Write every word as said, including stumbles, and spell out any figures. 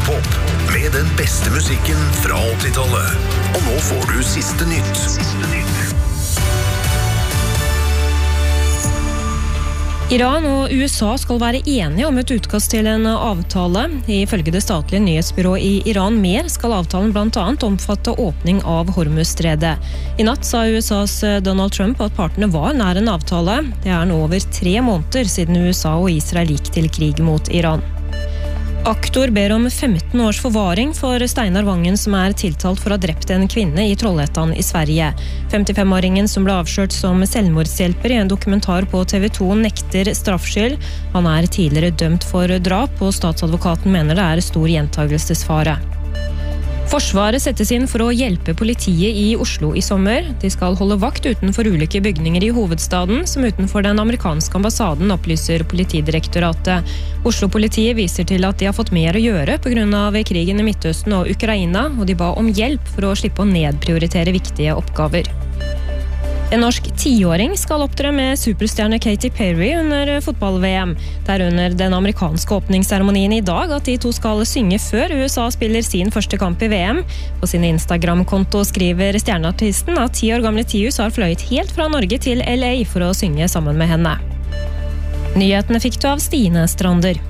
Radiopop med den beste musikken fra åttitallet. Og nå får du siste nytt. Siste nytt. Iran og U S A skal være enige om et utkast til en avtale. Ifølge det statlige nyhetsbyrået i Iran Mer skal avtalen blant annet omfatte åpning av Hormuzstredet. I natt sa U S A's Donald Trump at partene var nær en avtale. Det er nå over tre måneder siden U S A og Israel gikk til krig mot Iran. Aktor ber om femten års forvaring for Steinar Vangen, som er tiltalt for å ha drept en kvinne i Trollhättan i Sverige. femtifem-åringen som ble avslørt som selvmordshjelper i en dokumentar på T V to nekter straffskyld. Han er tidligere dømt for drap, og statsadvokaten mener det er stor gjentagelsesfare. Forsvaret settes inn for å hjelpe politiet i Oslo i sommer. De skal holde vakt utenfor ulike bygninger i hovedstaden, som utenfor den amerikanske ambassaden, opplyser Politidirektoratet. Oslo-politiet viser til at de har fått mer å gjøre på grunn av krigen i Midtøsten og Ukraina, og de ba om hjelp for å slippe å nedprioritere viktige oppgaver. En norsk tiåring skal opptre med superstjerne Katy Perry under fotball-V M. Det er under den amerikanske åpningsseremonien i dag at de to skal synge før U S A spiller sin første kamp i V M. På sin Instagram-konto skriver stjerneartisten at ti år gamle Tius har fløyet helt fra Norge til L A for å synge sammen med henne. Nyhetene fikk du av Stine Strander.